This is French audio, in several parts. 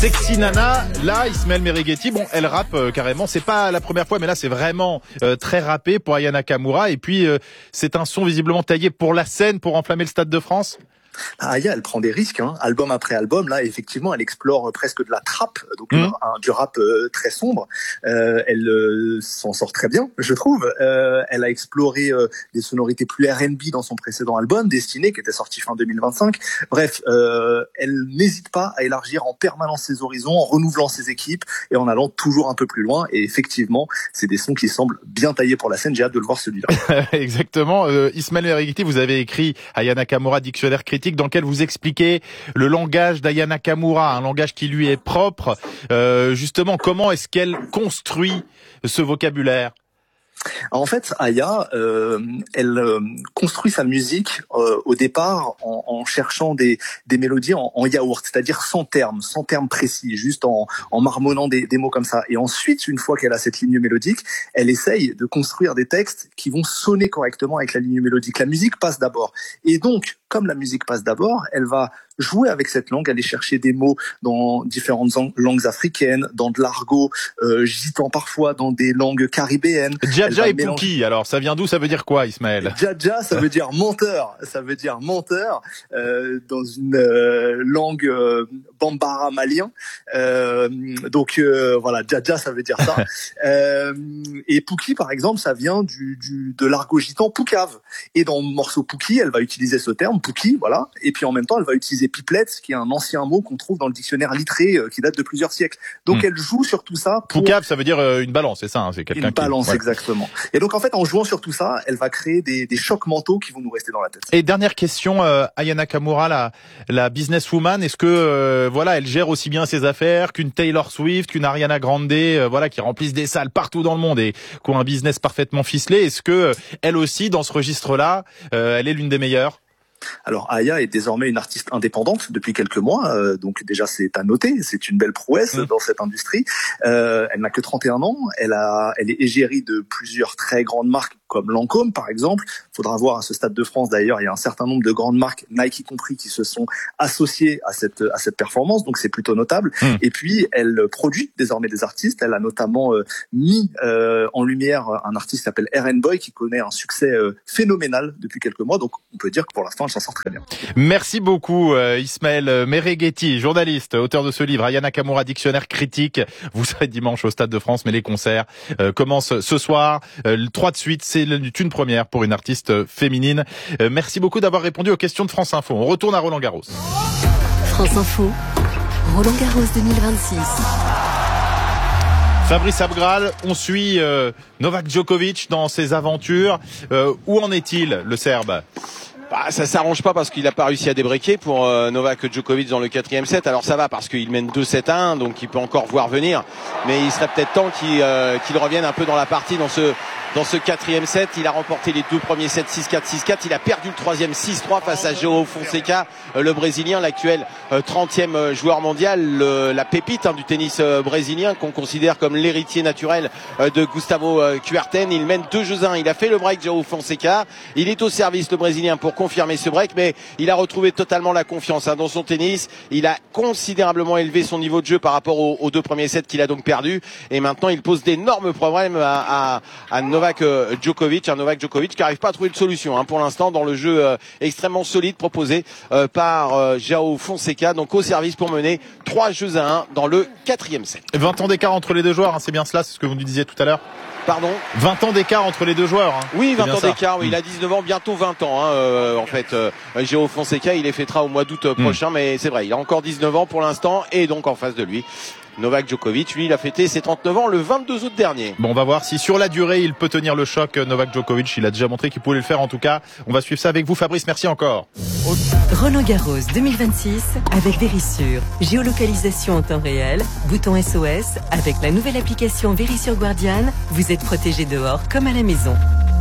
Sexy Nana, là, Ismaël Merighetti, bon, elle rappe carrément. C'est pas la première fois, mais là, c'est vraiment très rappé pour Aya Nakamura. Et puis, c'est un son visiblement taillé pour la scène, pour enflammer le Stade de France. Aya, elle prend des risques, hein. Album après album. Là, effectivement, elle explore presque de la trap, donc du rap très sombre. Elle s'en sort très bien, je trouve. Elle a exploré des sonorités plus R&B dans son précédent album, Destiné, qui était sorti fin 2025. Bref, elle n'hésite pas à élargir en permanence ses horizons, en renouvelant ses équipes et en allant toujours un peu plus loin. Et effectivement, c'est des sons qui semblent bien taillés pour la scène. J'ai hâte de le voir celui-là. Exactement. Ismaël Merighetti, vous avez écrit Aya Nakamura, dictionnaire critique, dans lequel vous expliquez le langage d'Aya Nakamura, un langage qui lui est propre. Justement, comment est-ce qu'elle construit ce vocabulaire ? En fait, Aya, elle construit sa musique au départ en cherchant des mélodies en yaourt, c'est-à-dire sans termes précis, juste en marmonnant des mots comme ça. Et ensuite, une fois qu'elle a cette ligne mélodique, elle essaye de construire des textes qui vont sonner correctement avec la ligne mélodique. La musique passe d'abord. Et donc, comme la musique passe d'abord, elle va jouer avec cette langue, aller chercher des mots dans différentes langues africaines, dans de l'argot gitan parfois, dans des langues caribéennes. Dja et Pouki, alors ça vient d'où? Ça veut dire quoi, Ismaël? Dja, ça veut dire menteur. Ça veut dire menteur dans une langue bambara malien. Donc voilà, Dja, ça veut dire ça. Et Pouki, par exemple, ça vient de l'argot gitan Poucave. Et dans le morceau Pouki, elle va utiliser ce terme, Pouki, voilà. Et puis en même temps, elle va utiliser pipelette, qui est un ancien mot qu'on trouve dans le dictionnaire littré qui date de plusieurs siècles. Donc elle joue sur tout ça. Poucave, ça veut dire une balance, c'est ça, hein, c'est quelqu'un une balance, ouais. Exactement. Et donc en fait, en jouant sur tout ça, elle va créer des chocs mentaux qui vont nous rester dans la tête. Et dernière question, Aya Nakamura, la businesswoman, est-ce que voilà, elle gère aussi bien ses affaires qu'une Taylor Swift, qu'une Ariana Grande, voilà, qui remplissent des salles partout dans le monde et qui ont un business parfaitement ficelé? Est-ce que elle aussi, dans ce registre-là, elle est l'une des meilleures? Alors Aya est désormais une artiste indépendante depuis quelques mois, donc déjà c'est à noter, c'est une belle prouesse dans cette industrie. Elle n'a que 31 ans, elle est égérie de plusieurs très grandes marques comme Lancôme par exemple. Faudra voir à ce Stade de France d'ailleurs, il y a un certain nombre de grandes marques, Nike compris, qui se sont associées à cette performance, donc c'est plutôt notable. Et puis elle produit désormais des artistes, elle a notamment mis en lumière un artiste qui s'appelle RN Boy qui connaît un succès phénoménal depuis quelques mois, donc on peut dire que pour l'instant s'en sort très bien. Merci beaucoup Ismaël Merighetti, journaliste, auteur de ce livre Aya Nakamura, dictionnaire critique. Vous serez dimanche au Stade de France, mais les concerts commencent ce soir. 3 de suite, c'est une première pour une artiste féminine. Merci beaucoup d'avoir répondu aux questions de France Info. On retourne à Roland Garros. France Info, Roland Garros 2026. Fabrice Abgral, on suit Novak Djokovic dans ses aventures. Où en est-il, le Serbe ? Ça s'arrange pas parce qu'il a pas réussi à débriquer pour Novak Djokovic dans le 4e set. Alors ça va parce qu'il mène 2-7-1, donc il peut encore voir venir. Mais il serait peut-être temps qu'il revienne un peu dans la partie dans ce 4e set. Il a remporté les 2 premiers sets 6-4, 6-4. Il a perdu le 3e 6-3 face à João Fonseca, le Brésilien, l'actuel 30e joueur mondial, la pépite du tennis brésilien qu'on considère comme l'héritier naturel de Gustavo Kuerten. Il mène 2-1. Il a fait le break, João Fonseca. Il est au service, le Brésilien, pour confirmer ce break, mais il a retrouvé totalement la confiance dans son tennis. Il a considérablement élevé son niveau de jeu par rapport aux 2 premiers sets qu'il a donc perdu. Et maintenant, il pose d'énormes problèmes à Novak Djokovic, un Novak Djokovic qui n'arrive pas à trouver de solution pour l'instant dans le jeu extrêmement solide proposé par João Fonseca, donc au service pour mener 3-1 dans le 4e set. 20 ans d'écart entre les deux joueurs, c'est bien cela, c'est ce que vous nous disiez tout à l'heure? Pardon? 20 ans d'écart entre les deux joueurs. Oui, 20 ans d'écart, oui. Il a 19 ans, bientôt 20 ans. En fait, João Fonseca, il les fêtera au mois d'août prochain, mais c'est vrai, il a encore 19 ans pour l'instant, et donc en face de lui, Novak Djokovic, lui, il a fêté ses 39 ans le 22 août dernier. Bon, on va voir si sur la durée, il peut tenir le choc, Novak Djokovic. Il a déjà montré qu'il pouvait le faire en tout cas. On va suivre ça avec vous, Fabrice. Merci encore. Roland Garros 2026 avec Verisure. Géolocalisation en temps réel, bouton SOS. Avec la nouvelle application Verisure Guardian, vous êtes protégé dehors comme à la maison.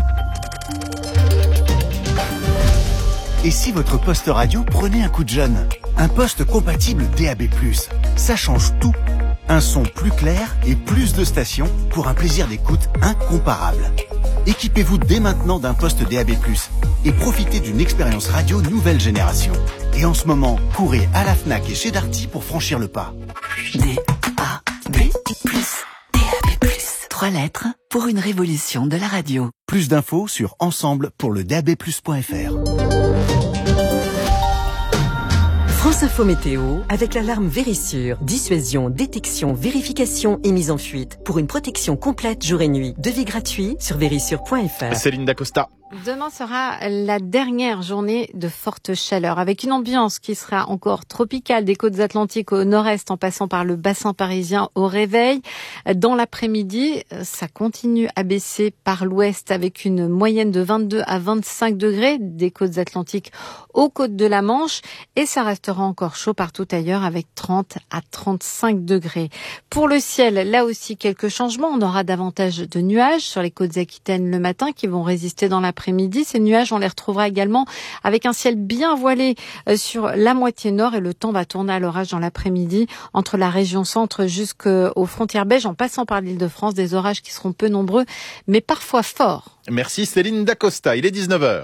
Et si votre poste radio prenait un coup de jeune? Un poste compatible DAB+, ça change tout. Un son plus clair et plus de stations pour un plaisir d'écoute incomparable. Équipez-vous dès maintenant d'un poste DAB+, et profitez d'une expérience radio nouvelle génération. Et en ce moment, courez à la Fnac et chez Darty pour franchir le pas. DAB+. DAB+. 3 lettres pour une révolution de la radio. Plus d'infos sur ensemble pour le dabplus.fr. France Info Météo avec l'alarme Vérissure. Dissuasion, détection, vérification et mise en fuite. Pour une protection complète jour et nuit. Devis gratuit sur vérissure.fr. Céline Dacosta. Demain sera la dernière journée de forte chaleur, avec une ambiance qui sera encore tropicale des côtes atlantiques au nord-est en passant par le bassin parisien au réveil. Dans l'après-midi, ça continue à baisser par l'ouest avec une moyenne de 22 à 25 degrés des côtes atlantiques aux côtes de la Manche, et ça restera encore chaud partout ailleurs avec 30 à 35 degrés. Pour le ciel, là aussi quelques changements. On aura davantage de nuages sur les côtes aquitaines le matin qui vont résister dans l'après-midi. Ces nuages, on les retrouvera également avec un ciel bien voilé sur la moitié nord, et le temps va tourner à l'orage dans l'après-midi entre la région centre jusqu'aux frontières belges en passant par l'Île-de-France. Des orages qui seront peu nombreux mais parfois forts. Merci Céline Dacosta. Il est 19h.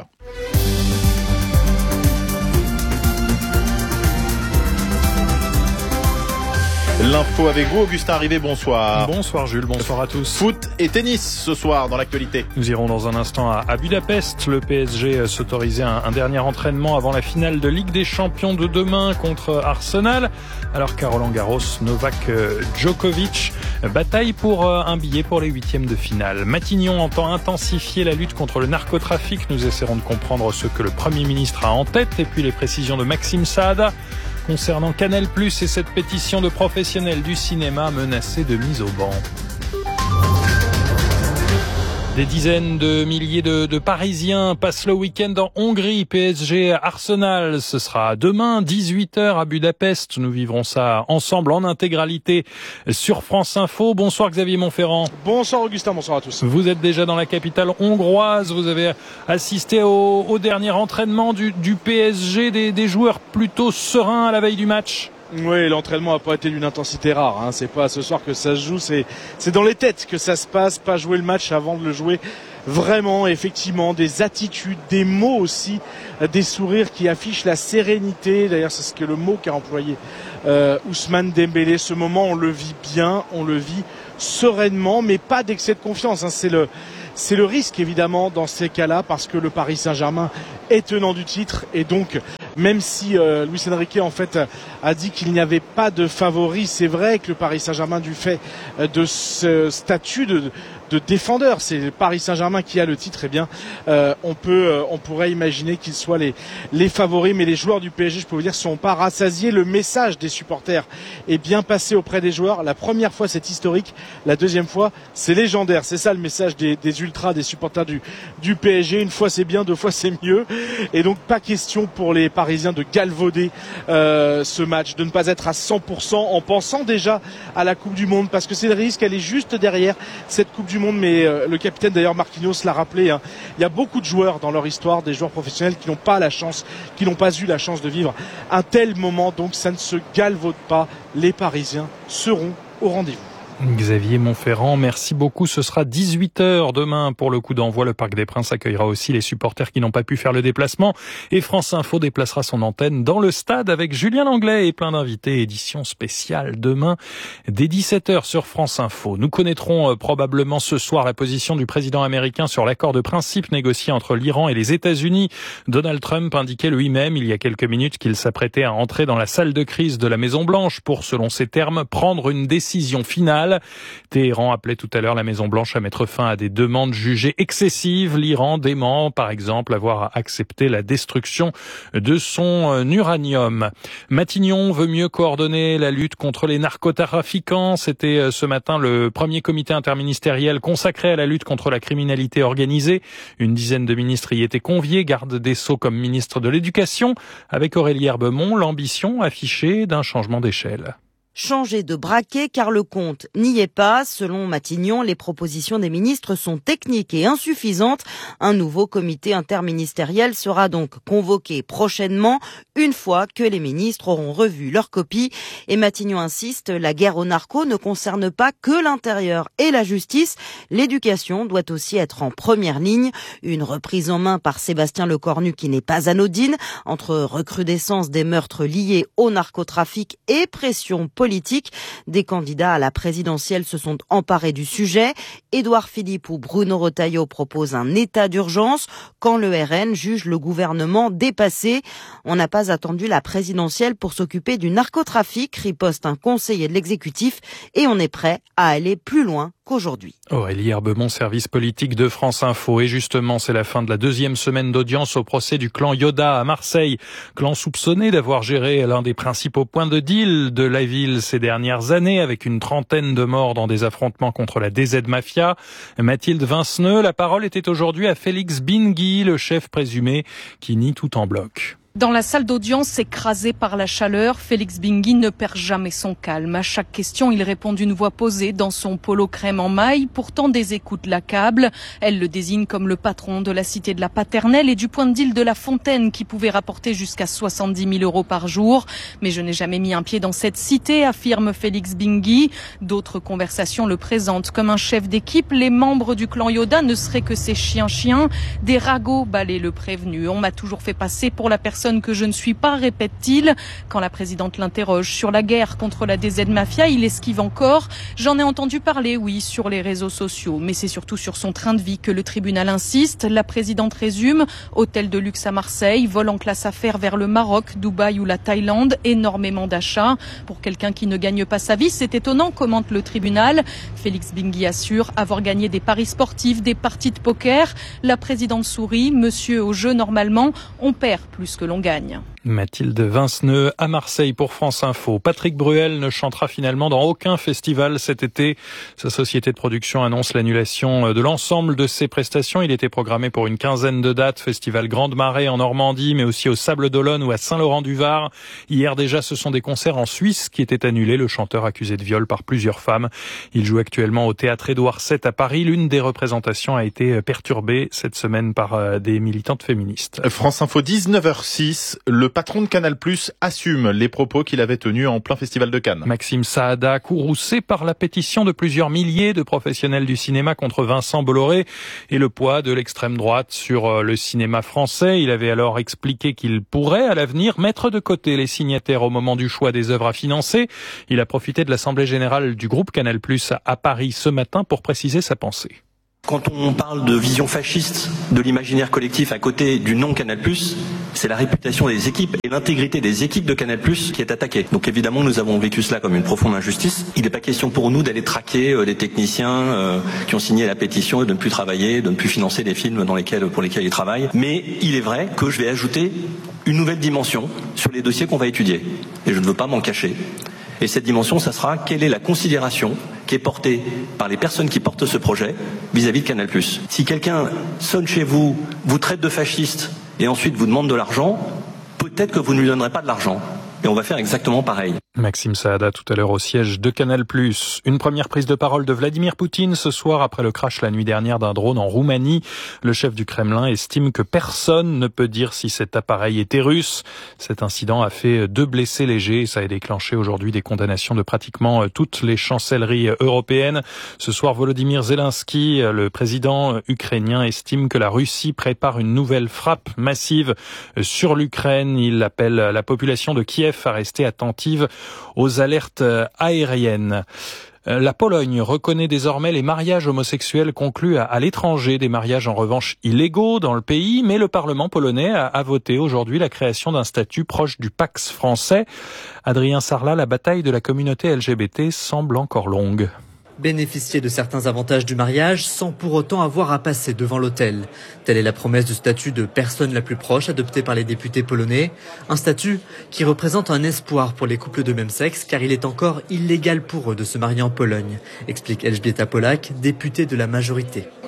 L'info avec vous, Augustin Rivet, bonsoir. Bonsoir Jules, bonsoir à tous. Foot et tennis ce soir dans l'actualité. Nous irons dans un instant à Budapest. Le PSG s'autorisait un dernier entraînement avant la finale de Ligue des Champions de demain contre Arsenal. Alors qu'à Roland-Garros, Novak Djokovic bataille pour un billet pour les huitièmes de finale. Matignon entend intensifier la lutte contre le narcotrafic. Nous essaierons de comprendre ce que le Premier ministre a en tête, et puis les précisions de Maxime Saada concernant Canal+ et cette pétition de professionnels du cinéma menacés de mise au ban. Des dizaines de milliers de Parisiens passent le week-end en Hongrie. PSG Arsenal, ce sera demain 18h à Budapest. Nous vivrons ça ensemble en intégralité sur France Info. Bonsoir Xavier Montferrand. Bonsoir Augustin, bonsoir à tous. Vous êtes déjà dans la capitale hongroise. Vous avez assisté au dernier entraînement du PSG, des joueurs plutôt sereins à la veille du match. Oui, l'entraînement n'a pas été d'une intensité rare. C'est pas ce soir que ça se joue, c'est dans les têtes que ça se passe. Pas jouer le match avant de le jouer. Vraiment, effectivement, des attitudes, des mots aussi, des sourires qui affichent la sérénité. D'ailleurs, c'est ce que le mot qu'a employé Ousmane Dembélé. Ce moment, on le vit bien, on le vit sereinement, mais pas d'excès de confiance. C'est le risque évidemment dans ces cas-là, parce que le Paris Saint-Germain est tenant du titre, et donc même si Luis Enrique en fait a dit qu'il n'y avait pas de favori, c'est vrai que le Paris Saint-Germain, du fait de ce statut de défendeur, c'est le Paris Saint-Germain qui a le titre, eh bien on pourrait imaginer qu'ils soient les favoris, mais les joueurs du PSG, je peux vous dire, sont pas rassasiés. Le message des supporters est bien passé auprès des joueurs. La première fois, c'est historique, la deuxième fois, c'est légendaire. C'est ça le message des ultras, des supporters du PSG. Une fois c'est bien, deux fois c'est mieux, et donc pas question pour les Parisiens de galvauder ce match, de ne pas être à 100% en pensant déjà à la Coupe du Monde, parce que c'est le risque, elle est juste derrière cette Coupe du Monde. Mais le capitaine d'ailleurs Marquinhos l'a rappelé, il y a beaucoup de joueurs dans leur histoire, des joueurs professionnels qui n'ont pas eu la chance de vivre un tel moment, donc ça ne se galvaude pas. Les Parisiens seront au rendez-vous. Xavier Montferrand, merci beaucoup. Ce sera 18h demain pour le coup d'envoi. Le Parc des Princes accueillera aussi les supporters qui n'ont pas pu faire le déplacement. Et France Info déplacera son antenne dans le stade avec Julien Langlais et plein d'invités. Édition spéciale demain dès 17h sur France Info. Nous connaîtrons probablement ce soir la position du président américain sur l'accord de principe négocié entre l'Iran et les États-Unis. Donald Trump indiquait lui-même il y a quelques minutes qu'il s'apprêtait à entrer dans la salle de crise de la Maison-Blanche pour, selon ses termes, prendre une décision finale. Téhéran appelait tout à l'heure la Maison-Blanche à mettre fin à des demandes jugées excessives. L'Iran dément, par exemple, avoir accepté la destruction de son uranium. Matignon veut mieux coordonner la lutte contre les narcotrafiquants. C'était ce matin le premier comité interministériel consacré à la lutte contre la criminalité organisée. Une dizaine de ministres y étaient conviés, garde des Sceaux comme ministre de l'Éducation, avec Aurélie Herbemont, l'ambition affichée d'un changement d'échelle. changer de braquet car le compte n'y est pas. Selon Matignon, les propositions des ministres sont techniques et insuffisantes. Un nouveau comité interministériel sera donc convoqué prochainement, une fois que les ministres auront revu leur copie. Et Matignon insiste, la guerre aux narcos ne concerne pas que l'intérieur et la justice. L'éducation doit aussi être en première ligne. Une reprise en main par Sébastien Lecornu qui n'est pas anodine. Entre recrudescence des meurtres liés au narcotrafic et pression politique, des candidats à la présidentielle se sont emparés du sujet. Édouard Philippe ou Bruno Retailleau proposent un état d'urgence quand le RN juge le gouvernement dépassé. On n'a pas attendu la présidentielle pour s'occuper du narcotrafic, riposte un conseiller de l'exécutif, et on est prêt à aller plus loin qu'aujourd'hui. Aurélie Herbemont, service politique de France Info. Et justement, c'est la fin de la deuxième semaine d'audience au procès du clan Yoda à Marseille. Clan soupçonné d'avoir géré l'un des principaux points de deal de la ville ces dernières années, avec une trentaine de morts dans des affrontements contre la DZ Mafia. Mathilde Vinceneux, la parole était aujourd'hui à Félix Bingui, le chef présumé, qui nie tout en bloc. Dans la salle d'audience écrasée par la chaleur, Félix Bingui ne perd jamais son calme. À chaque question, il répond d'une voix posée dans son polo crème en maille. Pourtant, des écoutes l'accablent. Elle le désigne comme le patron de la cité de la Paternelle et du point de deal de la Fontaine qui pouvait rapporter jusqu'à 70 000 € par jour. Mais je n'ai jamais mis un pied dans cette cité, affirme Félix Bingui. D'autres conversations le présentent comme un chef d'équipe. Les membres du clan Yoda ne seraient que ces chiens-chiens. Des ragots balaient le prévenu. On m'a toujours fait passer pour la personne que je ne suis pas, répète-t-il. Quand la présidente l'interroge sur la guerre contre la DZ Mafia, il esquive encore. J'en ai entendu parler, oui, sur les réseaux sociaux. Mais c'est surtout sur son train de vie que le tribunal insiste. La présidente résume. Hôtel de luxe à Marseille, vol en classe affaires vers le Maroc, Dubaï ou la Thaïlande, énormément d'achats. Pour quelqu'un qui ne gagne pas sa vie, c'est étonnant, commente le tribunal. Félix Bingui assure avoir gagné des paris sportifs, des parties de poker. La présidente sourit. Monsieur, au jeu, normalement, on perd plus que l'on gagne. Mathilde Vinceneux à Marseille pour France Info. Patrick Bruel ne chantera finalement dans aucun festival cet été. Sa société de production annonce l'annulation de l'ensemble de ses prestations. Il était programmé pour une quinzaine de dates. Festival Grande Marée en Normandie, mais aussi au Sable d'Olonne ou à Saint-Laurent-du-Var. Hier déjà, ce sont des concerts en Suisse qui étaient annulés. Le chanteur accusé de viol par plusieurs femmes. Il joue actuellement au Théâtre Édouard VII à Paris. L'une des représentations a été perturbée cette semaine par des militantes féministes. France Info 19h06. Le patron de Canal+ assume les propos qu'il avait tenus en plein festival de Cannes. Maxime Saada, courroucé par la pétition de plusieurs milliers de professionnels du cinéma contre Vincent Bolloré et le poids de l'extrême droite sur le cinéma français. Il avait alors expliqué qu'il pourrait à l'avenir mettre de côté les signataires au moment du choix des œuvres à financer. Il a profité de l'Assemblée générale du groupe Canal+ à Paris ce matin pour préciser sa pensée. Quand on parle de vision fasciste de l'imaginaire collectif à côté du non Canal+, c'est la réputation des équipes et l'intégrité des équipes de Canal+ qui est attaquée. Donc évidemment, nous avons vécu cela comme une profonde injustice. Il n'est pas question pour nous d'aller traquer des techniciens qui ont signé la pétition et de ne plus travailler, de ne plus financer les films pour lesquels ils travaillent. Mais il est vrai que je vais ajouter une nouvelle dimension sur les dossiers qu'on va étudier. Et je ne veux pas m'en cacher. Et cette dimension, ça sera quelle est la considération qui est portée par les personnes qui portent ce projet vis-à-vis de Canal+. Si quelqu'un sonne chez vous, vous traite de fasciste et ensuite vous demande de l'argent, peut-être que vous ne lui donnerez pas de l'argent. Et on va faire exactement pareil. Maxime Saada tout à l'heure au siège de Canal+. Une première prise de parole de Vladimir Poutine ce soir après le crash la nuit dernière d'un drone en Roumanie. Le chef du Kremlin estime que personne ne peut dire si cet appareil était russe. Cet incident a fait 2 blessés légers et ça a déclenché aujourd'hui des condamnations de pratiquement toutes les chancelleries européennes. Ce soir, Volodymyr Zelensky, le président ukrainien, estime que la Russie prépare une nouvelle frappe massive sur l'Ukraine. Il appelle la population de Kiev à rester attentive aux alertes aériennes. La Pologne reconnaît désormais les mariages homosexuels conclus à l'étranger, des mariages en revanche illégaux dans le pays, mais le Parlement polonais a voté aujourd'hui la création d'un statut proche du Pax français. Adrien Sarlat, la bataille de la communauté LGBT semble encore longue. Bénéficier de certains avantages du mariage sans pour autant avoir à passer devant l'autel. Telle est la promesse du statut de personne la plus proche adopté par les députés polonais. Un statut qui représente un espoir pour les couples de même sexe car il est encore illégal pour eux de se marier en Pologne, explique Elżbieta Polak, députée de la majorité.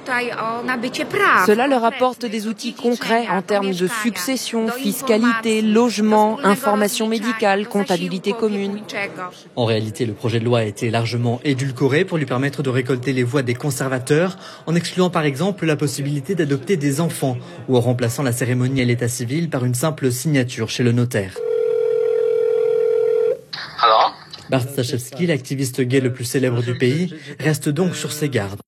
Cela leur apporte des outils concrets en termes de succession, fiscalité, logement, information médicale, comptabilité commune. En réalité, le projet de loi a été largement édulcoré pour lui permettre de récolter les voix des conservateurs, en excluant par exemple la possibilité d'adopter des enfants ou en remplaçant la cérémonie à l'état civil par une simple signature chez le notaire. Bart Staszewski, l'activiste gay le plus célèbre du pays, reste donc sur ses gardes.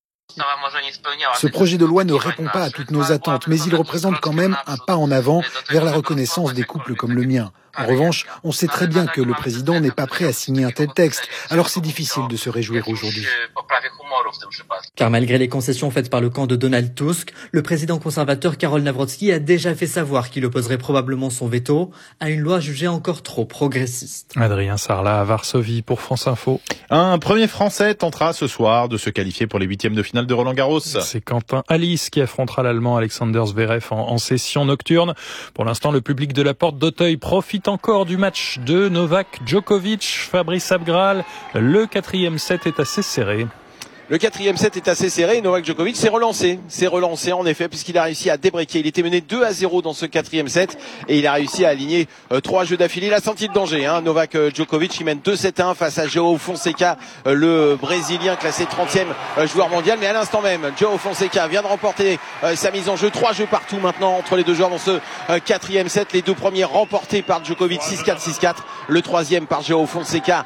Ce projet de loi ne répond pas à toutes nos attentes, mais il représente quand même un pas en avant vers la reconnaissance des couples comme le mien. En revanche, on sait très bien que le président n'est pas prêt à signer un tel texte, alors c'est difficile de se réjouir aujourd'hui. Car malgré les concessions faites par le camp de Donald Tusk, le président conservateur Karol Nawrocki a déjà fait savoir qu'il opposerait probablement son veto à une loi jugée encore trop progressiste. Adrien Sarlat à Varsovie pour France Info. Un premier Français tentera ce soir de se qualifier pour les 8e de finale de Roland-Garros. C'est Quentin Alice qui affrontera l'Allemand Alexander Zverev en session nocturne. Pour l'instant, le public de la Porte d'Auteuil profite encore du match de Novak Djokovic. Fabrice Abgral, le 4e set est assez serré. Le 4e set est assez serré. Novak Djokovic s'est relancé en effet, puisqu'il a réussi à débreaker. Il était mené 2-0 dans ce 4e set et il a réussi à aligner 3 jeux d'affilée. Il a senti le danger, Novak Djokovic. Il mène 2-7-1 face à João Fonseca, le Brésilien classé 30e joueur mondial. Mais à l'instant même, João Fonseca vient de remporter sa mise en jeu. 3 jeux partout maintenant entre les deux joueurs dans ce 4e set. Les deux premiers remportés par Djokovic 6-4, 6-4. Le 3e par João Fonseca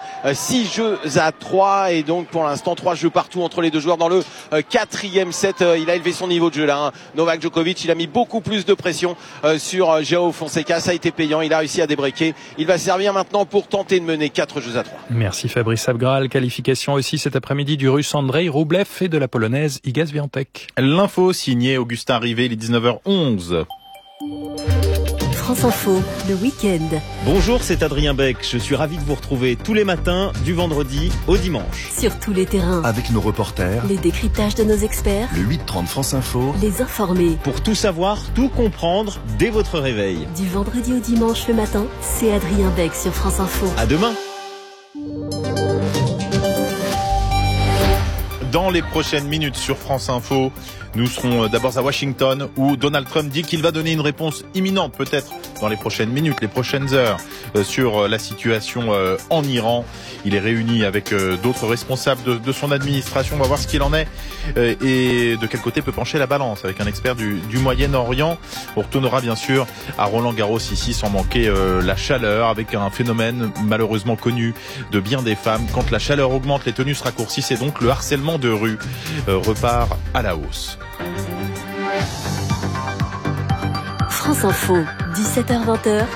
6-3. Et donc pour l'instant 3 jeux partout entre les deux joueurs dans le 4e set. Il a élevé son niveau de jeu là. Novak Djokovic, il a mis beaucoup plus de pression sur João Fonseca. Ça a été payant. Il a réussi à débreaker. Il va servir maintenant pour tenter de mener 4-3. Merci Fabrice Abgral. Qualification aussi cet après-midi du Russe Andrei Roublev et de la Polonaise Iga Swiatek. L'info signée Augustin Rivet, il est 19h11. France Info, le week-end. Bonjour, c'est Adrien Beck. Je suis ravi de vous retrouver tous les matins, du vendredi au dimanche. Sur tous les terrains. Avec nos reporters. Les décryptages de nos experts. Le 8-30 France Info. Les informés. Pour tout savoir, tout comprendre dès votre réveil. Du vendredi au dimanche le matin, c'est Adrien Beck sur France Info. À demain. Dans les prochaines minutes sur France Info, nous serons d'abord à Washington où Donald Trump dit qu'il va donner une réponse imminente, peut-être dans les prochaines minutes, les prochaines heures, sur la situation en Iran. Il est réuni avec d'autres responsables de son administration. On va voir ce qu'il en est et de quel côté peut pencher la balance avec un expert du Moyen-Orient. On retournera bien sûr à Roland-Garros ici sans manquer la chaleur avec un phénomène malheureusement connu de bien des femmes. Quand la chaleur augmente, les tenues se raccourcissent et donc le harcèlement de rue repart à la hausse. France Info, 17h-20h.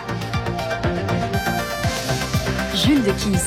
Jules de Kiss.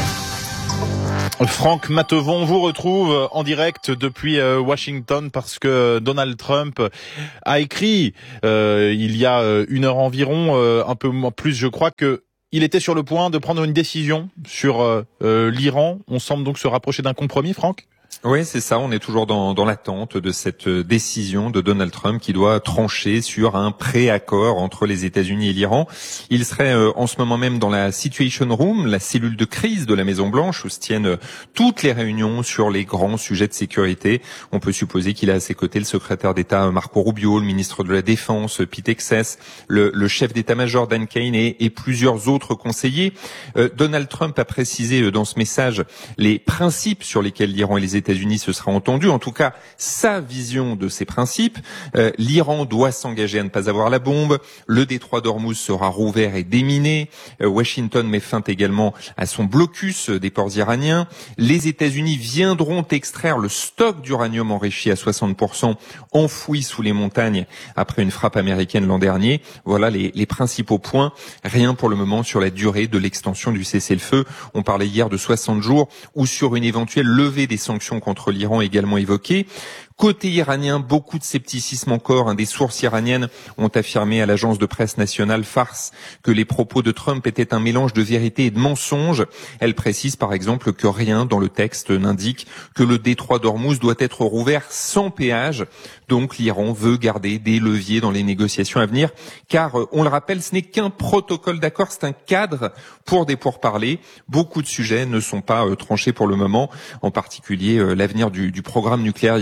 Franck Matevon vous retrouve en direct depuis Washington parce que Donald Trump a écrit il y a une heure environ, un peu plus je crois, que il était sur le point de prendre une décision sur l'Iran. On semble donc se rapprocher d'un compromis, Franck ? Oui, c'est ça. On est toujours dans l'attente de cette décision de Donald Trump qui doit trancher sur un pré-accord entre les États-Unis et l'Iran. Il serait en ce moment même dans la Situation Room, la cellule de crise de la Maison-Blanche, où se tiennent toutes les réunions sur les grands sujets de sécurité. On peut supposer qu'il a à ses côtés le secrétaire d'État Marco Rubio, le ministre de la Défense Pete Hegseth, le chef d'état-major Dan Kane et plusieurs autres conseillers. Donald Trump a précisé dans ce message les principes sur lesquels l'Iran et les États-Unis se sera entendu, en tout cas sa vision de ces principes. L'Iran doit s'engager à ne pas avoir la bombe, le détroit d'Ormuz sera rouvert et déminé, Washington met fin également à son blocus des ports iraniens, les États-Unis viendront extraire le stock d'uranium enrichi à 60% enfoui sous les montagnes après une frappe américaine l'an dernier. Voilà les principaux points. Rien pour le moment sur la durée de l'extension du cessez-le-feu. On parlait hier de 60 jours ou sur une éventuelle levée des sanctions contre l'Iran également évoquée. Côté iranien, beaucoup de scepticisme encore. Des sources iraniennes ont affirmé à l'agence de presse nationale Fars que les propos de Trump étaient un mélange de vérité et de mensonge. Elle précise par exemple que rien dans le texte n'indique que le détroit d'Ormuz doit être rouvert sans péage. Donc l'Iran veut garder des leviers dans les négociations à venir, car on le rappelle, ce n'est qu'un protocole d'accord, c'est un cadre pour des pourparlers. Beaucoup de sujets ne sont pas tranchés pour le moment, en particulier l'avenir du programme nucléaire iranien.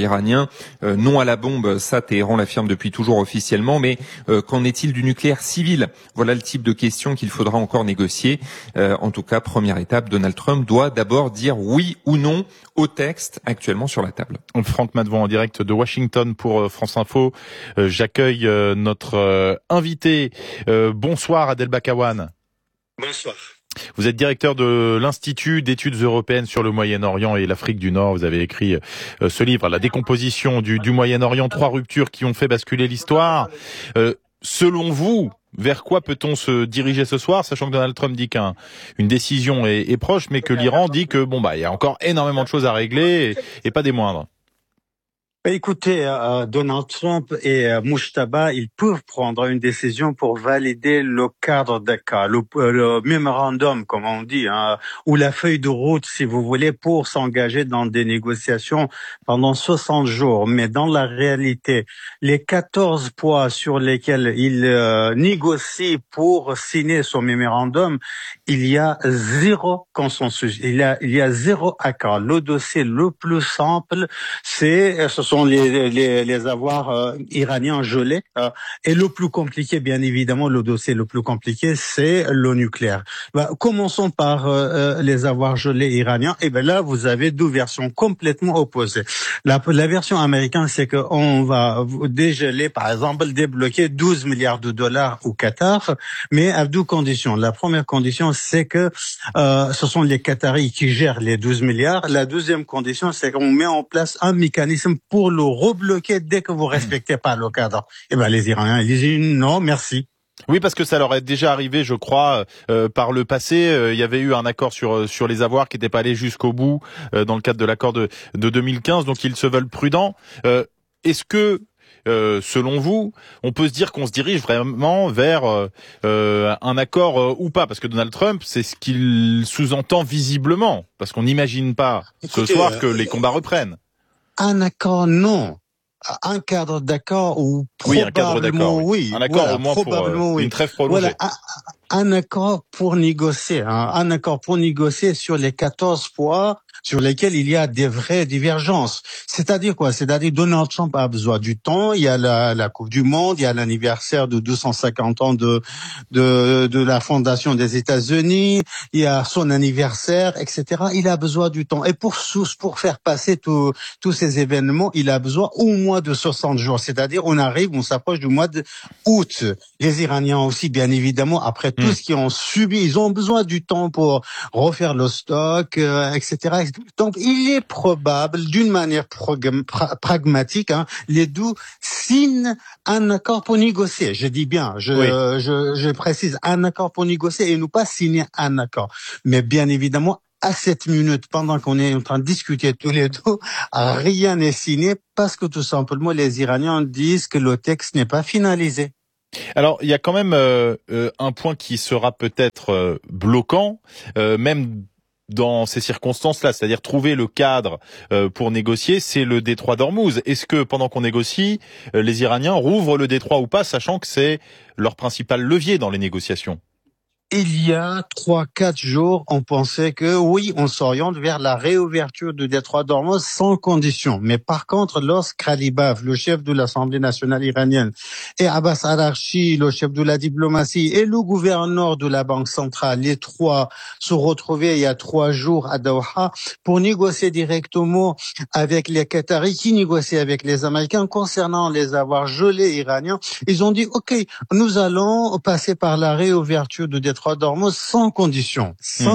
Non à la bombe, ça Téhéran l'affirme depuis toujours officiellement, mais qu'en est-il du nucléaire civil? Voilà le type de questions qu'il faudra encore négocier. En tout cas, première étape, Donald Trump doit d'abord dire oui ou non au texte actuellement sur la table. Franck Madevon en direct de Washington pour France Info. J'accueille notre invité. Bonsoir Adel Bakawan. Bonsoir. Vous êtes directeur de l'Institut d'études européennes sur le Moyen-Orient et l'Afrique du Nord. Vous avez écrit ce livre, La décomposition du Moyen-Orient, 3 ruptures qui ont fait basculer l'histoire. Selon vous, vers quoi peut-on se diriger ce soir, sachant que Donald Trump dit qu'une décision est proche, mais que l'Iran dit que il y a encore énormément de choses à régler et pas des moindres. Écoutez, Donald Trump et Mujtaba, ils peuvent prendre une décision pour valider le cadre d'accord, le mémorandum, comme on dit, ou la feuille de route, si vous voulez, pour s'engager dans des négociations pendant 60 jours. Mais dans la réalité, les 14 points sur lesquels il négocie pour signer son mémorandum, il y a zéro consensus, il y a zéro accord. Le dossier le plus simple, ce sont les avoirs iraniens gelés. Et le plus compliqué, bien évidemment, le dossier le plus compliqué, c'est le nucléaire. Commençons par les avoirs gelés iraniens. Et là, vous avez 2 versions complètement opposées. La version américaine, c'est qu'on va dégeler, par exemple, débloquer 12 milliards de dollars au Qatar, mais à 2 conditions. La première condition, c'est que ce sont les Qataris qui gèrent les 12 milliards. La deuxième condition, c'est qu'on met en place un mécanisme pour le rebloquer dès que vous respectez pas le cadre. Les Iraniens, ils disent non, merci. Oui, parce que ça leur est déjà arrivé, je crois, par le passé. Il y avait eu un accord sur les avoirs qui n'était pas allé jusqu'au bout dans le cadre de l'accord de 2015. Donc ils se veulent prudents. Est-ce que selon vous, on peut se dire qu'on se dirige vraiment vers un accord ou pas? Parce que Donald Trump, c'est ce qu'il sous-entend visiblement, parce qu'on n'imagine pas ce soir que les combats reprennent. Un accord, non. Un cadre d'accord ou probablement un cadre d'accord, oui. Un accord au moins pour une trêve prolongée. Un accord pour négocier, un accord pour négocier sur les 14 points sur lesquels il y a des vraies divergences. C'est-à-dire quoi? C'est-à-dire Donald Trump a besoin du temps. Il y a la Coupe du Monde, il y a l'anniversaire de 250 ans de la fondation des États-Unis, il y a son anniversaire, etc. Il a besoin du temps. Et pour faire passer tous ces événements, il a besoin au moins de 60 jours. C'est-à-dire on s'approche du mois d'août. Les Iraniens aussi, bien évidemment, après tout ce qu'ils ont subi, ils ont besoin du temps pour refaire le stock, etc. Donc, il est probable, d'une manière pragmatique, les deux signent un accord pour négocier. Je dis bien, je précise, un accord pour négocier et non pas signer un accord. Mais bien évidemment, à cette minute, pendant qu'on est en train de discuter tous les deux, rien n'est signé parce que tout simplement, les Iraniens disent que le texte n'est pas finalisé. Alors, il y a quand même un point qui sera peut-être bloquant, même dans ces circonstances-là, c'est-à-dire trouver le cadre pour négocier, c'est le détroit d'Ormuz. Est-ce que pendant qu'on négocie, les Iraniens rouvrent le détroit ou pas, sachant que c'est leur principal levier dans les négociations? Il y a 3-4 jours, on pensait que oui, on s'oriente vers la réouverture du détroit d'Ormuz sans condition. Mais par contre, lorsqu'Ali Baf, le chef de l'Assemblée nationale iranienne, et Abbas Araghchi, le chef de la diplomatie, et le gouverneur de la Banque centrale, les 3 se retrouvaient il y a 3 jours à Doha pour négocier directement avec les Qataris qui négociaient avec les Américains concernant les avoirs gelés iraniens. Ils ont dit, OK, nous allons passer par la réouverture du détroit d'Ormuz sans condition,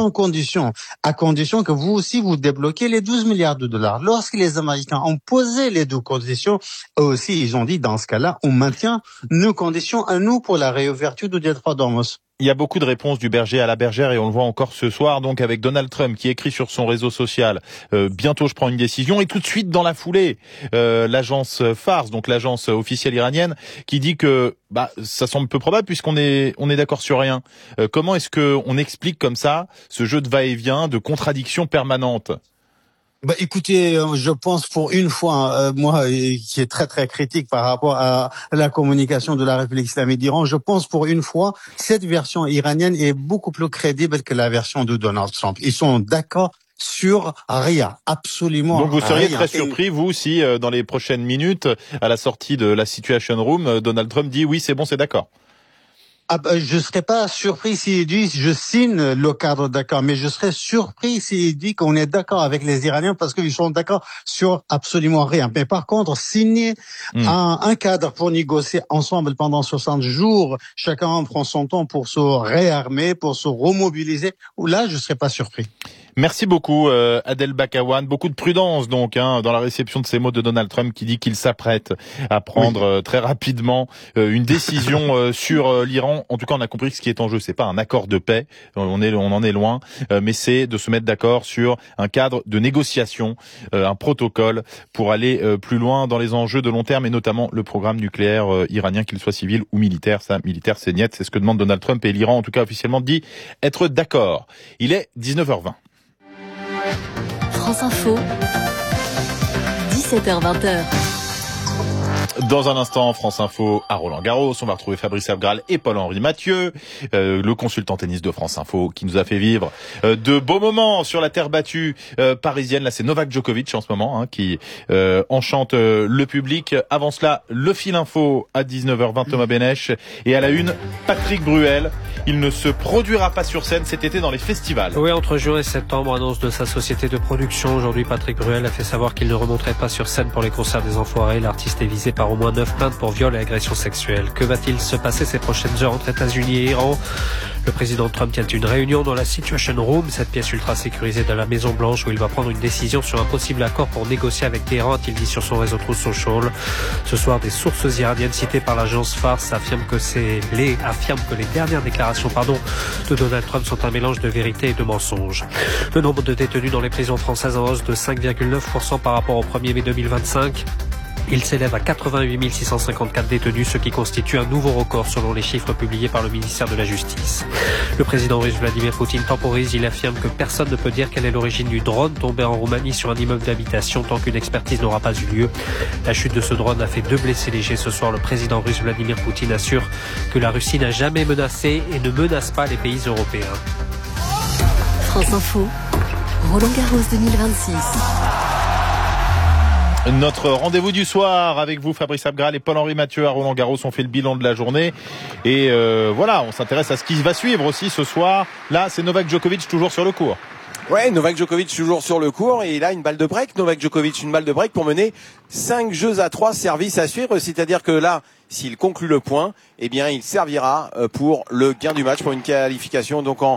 à condition que vous aussi vous débloquez les 12 milliards de dollars. Lorsque les Américains ont posé les 2 conditions, eux aussi ils ont dit dans ce cas-là, on maintient nos conditions à nous pour la réouverture du détroit d'Ormuz. Il y a beaucoup de réponses du berger à la bergère et on le voit encore ce soir donc avec Donald Trump qui écrit sur son réseau social bientôt je prends une décision et tout de suite dans la foulée l'agence Fars, donc l'agence officielle iranienne qui dit que ça semble peu probable puisqu'on est d'accord sur rien. Comment est-ce que on explique comme ça ce jeu de va-et-vient, de contradictions permanentes? Écoutez, je pense pour une fois, moi qui est très très critique par rapport à la communication de la République islamique d'Iran, je pense pour une fois cette version iranienne est beaucoup plus crédible que la version de Donald Trump. Ils sont d'accord sur rien, absolument rien. Donc vous seriez très surpris, vous, si dans les prochaines minutes, à la sortie de la Situation Room, Donald Trump dit oui, c'est bon, c'est d'accord. Je serais pas surpris s'il dit je signe le cadre d'accord, mais je serais surpris s'il dit qu'on est d'accord avec les Iraniens parce qu'ils sont d'accord sur absolument rien. Mais par contre, signer un cadre pour négocier ensemble pendant 60 jours, chacun prend son temps pour se réarmer, pour se remobiliser, là, je serais pas surpris. Merci beaucoup Adel Bakawan. Beaucoup de prudence donc dans la réception de ces mots de Donald Trump qui dit qu'il s'apprête à prendre très rapidement une décision sur l'Iran. En tout cas, on a compris que ce qui est en jeu, c'est pas un accord de paix, on en est loin, mais c'est de se mettre d'accord sur un cadre de négociation, un protocole pour aller plus loin dans les enjeux de long terme et notamment le programme nucléaire iranien, qu'il soit civil ou militaire. Ça, militaire, c'est niet, c'est ce que demande Donald Trump et l'Iran, en tout cas officiellement, dit être d'accord. Il est 19h20. France Info, 17h-20h. Dans un instant, France Info à Roland-Garros, on va retrouver Fabrice Abgral et Paul-Henri Mathieu, le consultant tennis de France Info qui nous a fait vivre de beaux moments sur la terre battue parisienne. Là, c'est Novak Djokovic en ce moment qui enchante le public. Avant cela, le fil info à 19h20, Thomas Benech, et à la une, Patrick Bruel. Il ne se produira pas sur scène cet été dans les festivals. Oui, entre juin et septembre, annonce de sa société de production. Aujourd'hui, Patrick Bruel a fait savoir qu'il ne remonterait pas sur scène pour les concerts des Enfoirés. L'artiste est visé par au moins 9 plaintes pour viol et agression sexuelle. Que va-t-il se passer ces prochaines heures entre États-Unis et Iran ? Le président Trump tient une réunion dans la Situation Room, cette pièce ultra sécurisée de la Maison Blanche, où il va prendre une décision sur un possible accord pour négocier avec Téhéran, a-t-il dit sur son réseau Truth Social. Ce soir, des sources iraniennes citées par l'agence Fars affirment que les dernières déclarations de Donald Trump sont un mélange de vérité et de mensonges. Le nombre de détenus dans les prisons françaises en hausse de 5,9% par rapport au 1er mai 2025. Il s'élève à 88 654 détenus, ce qui constitue un nouveau record selon les chiffres publiés par le ministère de la Justice. Le président russe Vladimir Poutine temporise. Il affirme que personne ne peut dire quelle est l'origine du drone tombé en Roumanie sur un immeuble d'habitation tant qu'une expertise n'aura pas eu lieu. La chute de ce drone a fait 2 blessés légers ce soir. Le président russe Vladimir Poutine assure que la Russie n'a jamais menacé et ne menace pas les pays européens. France Info, Roland-Garros 2026. Notre rendez-vous du soir avec vous, Fabrice Abgral et Paul-Henri Mathieu à Roland-Garros. On fait le bilan de la journée et voilà, on s'intéresse à ce qui va suivre aussi ce soir. Là, c'est Novak Djokovic toujours sur le court. Ouais, Novak Djokovic toujours sur le court et il a une balle de break. Novak Djokovic, une balle de break pour mener 5 jeux à 3 services à suivre. C'est-à-dire que là, s'il conclut le point, eh bien, il servira pour le gain du match, pour une qualification donc en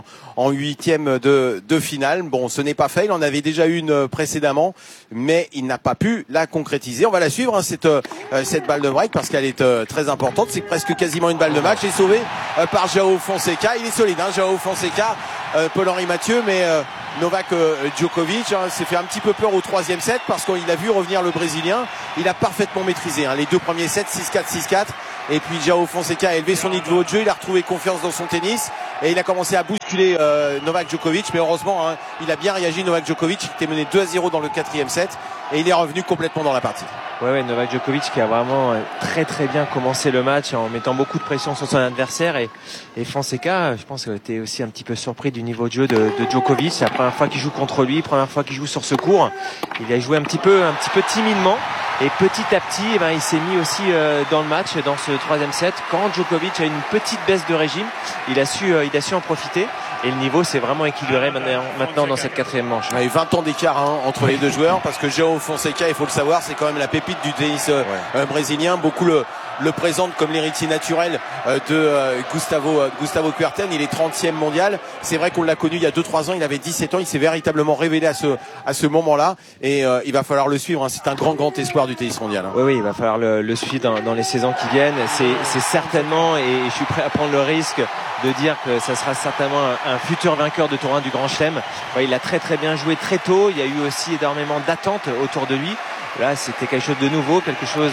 8e de finale. Bon, ce n'est pas fait. Il en avait déjà une précédemment, mais il n'a pas pu la concrétiser. On va la suivre, cette balle de break, parce qu'elle est très importante. C'est presque quasiment une balle de match. Elle est sauvée par João Fonseca. Il est solide, João Fonseca, Paul-Henri Mathieu, mais Novak Djokovic s'est fait un petit peu peur au 3e set parce qu'il a vu revenir le Brésilien. Il a parfaitement maîtrisé les 2 premiers sets, 6-4, 6-4. Et puis João Fonseca a élevé son niveau de jeu, il a retrouvé confiance dans son tennis et il a commencé à bousculer Novak Djokovic. Mais heureusement, il a bien réagi, Novak Djokovic, qui était mené 2-0 dans le 4e set et il est revenu complètement dans la partie. Ouais, Novak Djokovic qui a vraiment très très bien commencé le match en mettant beaucoup de pression sur son adversaire et Fonseca, je pense qu'il était aussi un petit peu surpris du niveau de jeu de Djokovic. C'est la première fois qu'il joue contre lui, première fois qu'il joue sur ce court. Il a joué un petit peu timidement et petit à petit, il s'est mis aussi dans le match, dans ce 3e set. Quand Djokovic a une petite baisse de régime, il a su en profiter. Et le niveau s'est vraiment équilibré maintenant dans cette 4e manche. Il y a eu 20 ans d'écart entre les deux joueurs, parce que João Fonseca, il faut le savoir, c'est quand même la pépite du tennis brésilien. Beaucoup le présente comme l'héritier naturel de Gustavo Kuerten. Il est 30e mondial. C'est vrai qu'on l'a connu il y a 2-3 ans, il avait 17 ans, il s'est véritablement révélé à ce moment-là et il va falloir le suivre. C'est un grand espoir du tennis mondial. Oui, il va falloir le suivre dans les saisons qui viennent. C'est certainement, et je suis prêt à prendre le risque de dire que ça sera certainement un futur vainqueur de tournoi du Grand Chelem. Il a très très bien joué très tôt. Il y a eu aussi énormément d'attentes autour de lui. Là, c'était quelque chose de nouveau, quelque chose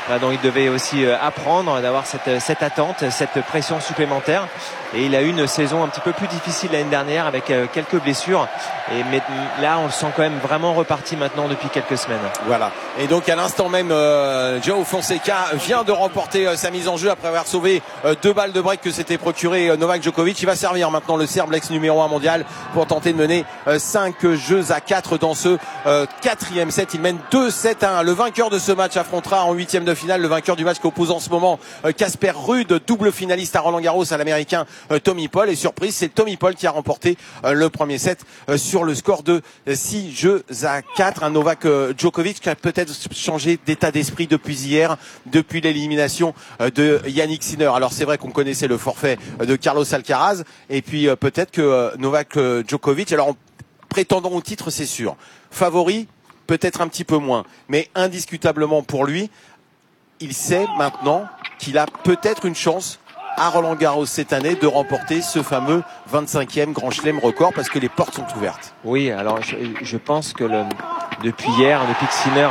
dont il devait aussi apprendre, d'avoir cette attente, cette pression supplémentaire. Et il a eu une saison un petit peu plus difficile l'année dernière avec quelques blessures. Mais là, on le sent quand même vraiment reparti maintenant depuis quelques semaines. Voilà. Et donc à l'instant même, João Fonseca vient de remporter sa mise en jeu après avoir sauvé 2 balles de break que s'était procuré Novak Djokovic. Il va servir maintenant le Serbe, l'ex numéro 1 mondial, pour tenter de mener 5-4 dans ce 4e set. Il mène 2-7-1. Le vainqueur de ce match affrontera en 8e de finale le vainqueur du match qu'oppose en ce moment Casper Ruud, double finaliste à Roland-Garros, à l'américain Tommy Paul. Et surprise, c'est Tommy Paul qui a remporté le premier set sur le score de 6-4. Un Novak Djokovic qui a peut-être changé d'état d'esprit depuis hier, depuis l'élimination de Yannick Sinner. Alors c'est vrai qu'on connaissait le forfait de Carlos Alcaraz, et puis peut-être que Novak Djokovic, alors prétendant au titre c'est sûr, favori peut-être un petit peu moins, mais indiscutablement pour lui, il sait maintenant qu'il a peut-être une chance à Roland-Garros cette année de remporter ce fameux 25e Grand Chelem record, parce que les portes sont ouvertes. Oui, alors je pense que depuis hier, depuis que Sinner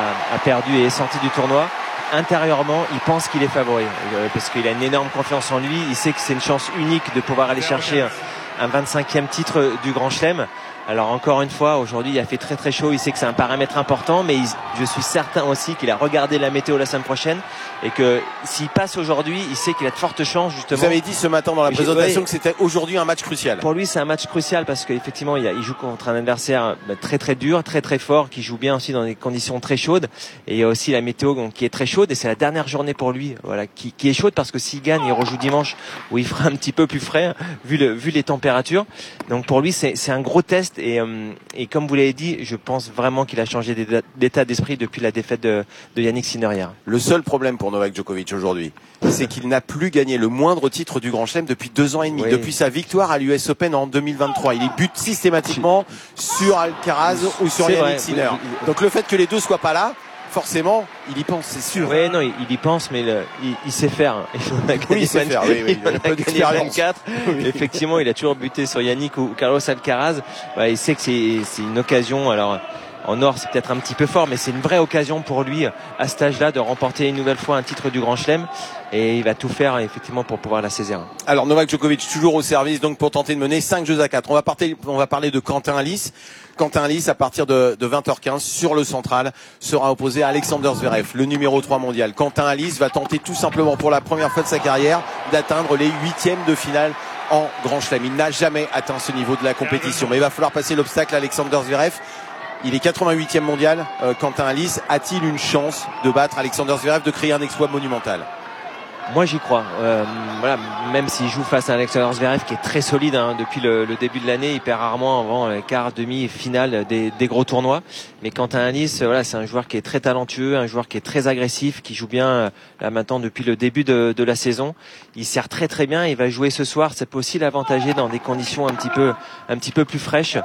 a perdu et est sorti du tournoi, intérieurement, il pense qu'il est favori, parce qu'il a une énorme confiance en lui. Il sait que c'est une chance unique de pouvoir aller chercher un 25e titre du Grand Chelem. Alors encore une fois, aujourd'hui il a fait très très chaud, il sait que c'est un paramètre important, mais je suis certain aussi qu'il a regardé la météo la semaine prochaine, et que s'il passe aujourd'hui, il sait qu'il a de fortes chances justement. Vous avez dit ce matin dans la présentation que c'était aujourd'hui un match crucial. Pour lui c'est un match crucial parce qu'effectivement il joue contre un adversaire très très dur, très très fort, qui joue bien aussi dans des conditions très chaudes, et il y a aussi la météo qui est très chaude, et c'est la dernière journée pour lui, voilà, qui est chaude, parce que s'il gagne, il rejoue dimanche où il fera un petit peu plus frais vu les températures. Donc pour lui c'est un gros test. Et comme vous l'avez dit, je pense vraiment qu'il a changé d'état d'esprit depuis la défaite de Yannick Sinner hier. Le seul problème pour Novak Djokovic aujourd'hui, c'est qu'il n'a plus gagné le moindre titre du Grand Chelem depuis 2 ans et demi. Oui. Depuis sa victoire à l'US Open en 2023. Il bute systématiquement sur Alcaraz ou sur Yannick Sinner. Donc le fait que les deux soient pas là, forcément, il y pense, c'est sûr. Oui, non, il y pense, mais il sait faire. Il sait faire, oui. Il a gagné 24. Oui. Effectivement, il a toujours buté sur Yannick ou Carlos Alcaraz. Il sait que c'est une occasion. Alors, en or, c'est peut-être un petit peu fort, mais c'est une vraie occasion pour lui, à cet âge-là, de remporter une nouvelle fois un titre du Grand Chelem. Et il va tout faire, effectivement, pour pouvoir la saisir. Alors, Novak Djokovic, toujours au service, donc, pour tenter de mener 5-4. On va parler de Quentin Halys. Quentin Halys, à partir de 20h15, sur le central, sera opposé à Alexander Zverev, le numéro 3 mondial. Quentin Halys va tenter tout simplement, pour la première fois de sa carrière, d'atteindre les 8e de finale en Grand Chelem. Il n'a jamais atteint ce niveau de la compétition. Mais il va falloir passer l'obstacle à Alexander Zverev. Il est 88e mondial. Quentin Halys a-t-il une chance de battre Alexander Zverev, de créer un exploit monumental? Moi j'y crois. Voilà, même s'il joue face à Alexander Zverev qui est très solide depuis le début de l'année, il perd rarement avant les quarts, demi, finale des gros tournois. Mais Quentin Halys, voilà, c'est un joueur qui est très talentueux, un joueur qui est très agressif, qui joue bien là maintenant depuis le début de la saison. Il sert très très bien. Il va jouer ce soir. Ça peut aussi l'avantager dans des conditions un petit peu plus fraîches.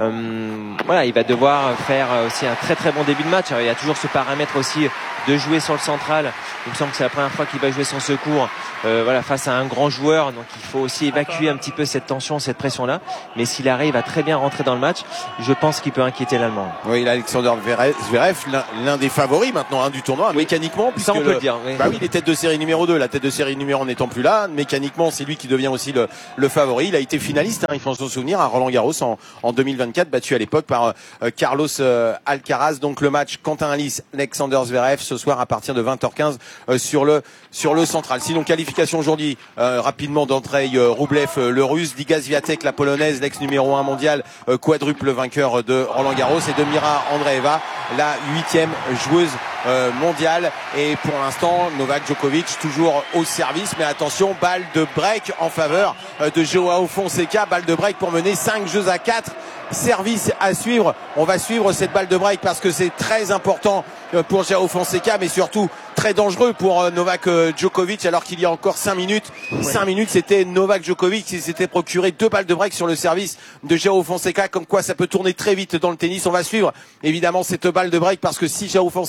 Voilà, il va devoir faire aussi un très très bon début de match. Alors, il y a toujours ce paramètre aussi de jouer sur le central. Il me semble que c'est la première fois qu'il va jouer son secours voilà, face à un grand joueur, donc il faut aussi évacuer un petit peu cette tension, cette pression là, mais s'il arrive à très bien rentrer dans le match, je pense qu'il peut inquiéter l'Allemand. Oui, Alexander Zverev, l'un des favoris maintenant du tournoi, mécaniquement, ça on peut le dire, oui. Bah oui, les têtes de série numéro 2, la tête de série numéro 1 n'étant plus là, mécaniquement c'est lui qui devient aussi le favori. Il a été finaliste, il faut s'en souvenir, à Roland-Garros en 2024, battu à l'époque par Carlos Alcaraz. Donc le match Quentin Halys, Alexander Zverev ce soir à partir de 20h15 sur le central. Sinon, qualification aujourd'hui rapidement d'Andrei Rublev, le russe, d'Iga Swiatek, la polonaise, l'ex numéro 1 mondial, quadruple vainqueur de Roland-Garros, et de Mira Andreeva, la 8e joueuse mondiale. Et pour l'instant, Novak Djokovic toujours au service, mais attention, balle de break en faveur de João Fonseca, balle de break pour mener 5-4. Service à suivre. On va suivre cette balle de break parce que c'est très important pour João Fonseca, mais surtout très dangereux pour Novak Djokovic, alors qu'il y a encore 5 minutes. 5 minutes, c'était Novak Djokovic qui s'était procuré 2 balles de break sur le service de João Fonseca, comme quoi ça peut tourner très vite dans le tennis. On va suivre évidemment cette balle de break parce que si João Fonseca marque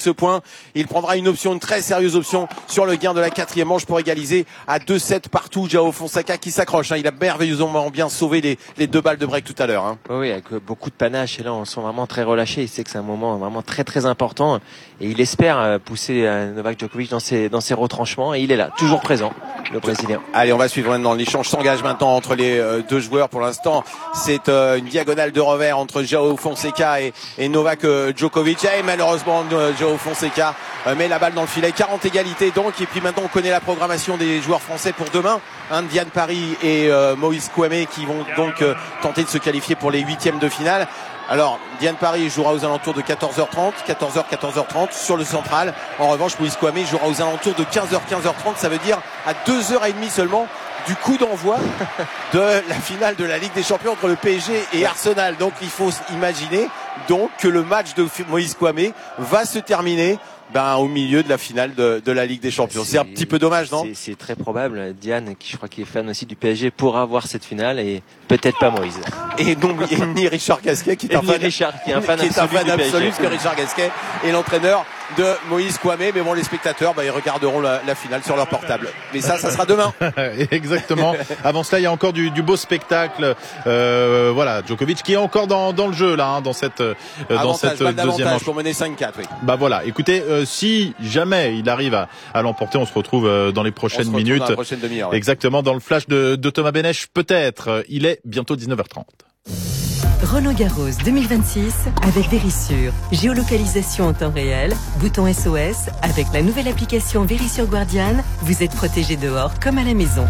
marque ce point, il prendra une très sérieuse option sur le gain de la 4e manche pour égaliser à 2-7 partout. João Fonseca qui s'accroche. Il a merveilleusement bien sauvé les 2 balles de break tout à l'heure. Oui, avec beaucoup de panache. Et là, on sent vraiment très relâché. Il sait que c'est un moment vraiment très très important. Et il espère pousser Novak Djokovic dans ses retranchements. Et il est là, toujours présent, le Brésilien. Allez, on va suivre maintenant. L'échange s'engage maintenant entre les 2 joueurs. Pour l'instant, c'est une diagonale de revers entre João Fonseca et Novak Djokovic. Et malheureusement, João Fonseca met la balle dans le filet. 40 égalités donc. Et puis maintenant, on connaît la programmation des joueurs français pour demain. Diane Paris et Moïse Kouamé qui vont donc tenter de se qualifier pour les 8e de finale. Alors, Diane Paris jouera aux alentours de 14h30 sur le central. En revanche, Moïse Kouamé jouera aux alentours de 15h30. Ça veut dire à 2h30 seulement du coup d'envoi de la finale de la Ligue des Champions entre le PSG et Arsenal. Donc, il faut imaginer donc que le match de Moïse Kouamé va se terminer au milieu de la finale de la Ligue des Champions. C'est un petit peu dommage, non? C'est très probable. Diane, qui je crois qu'il est fan aussi du PSG, pourra voir cette finale et peut-être pas Moïse. Et donc, ni Richard Gasquet qui est un fan absolu, parce que Richard Gasquet est l'entraîneur de Moïse Kouamé. Mais bon, les spectateurs, ils regarderont la finale sur leur portable. Mais ça sera demain. Exactement. Avant cela, il y a encore du beau spectacle. Voilà, Djokovic qui est encore dans le jeu là, dans cette deuxième manche pour mener 5-4. Oui. Voilà. Écoutez, si jamais il arrive à l'emporter, on se retrouve dans les prochaines minutes. Dans la prochaine demi-heure. Ouais. Exactement, dans le flash de Thomas Benech, peut-être. Il est bientôt 19h30. Roland Garros 2026 avec Verisure. Géolocalisation en temps réel, bouton SOS. Avec la nouvelle application Verisure Guardian, vous êtes protégé dehors comme à la maison.